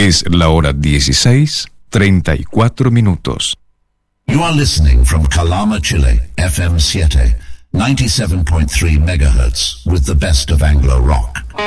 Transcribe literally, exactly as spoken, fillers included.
Es la hora dieciséis, treinta y cuatro minutos. You are listening from Calama, Chile, F M siete, ninety-seven point three megahertz, with the best of Anglo rock.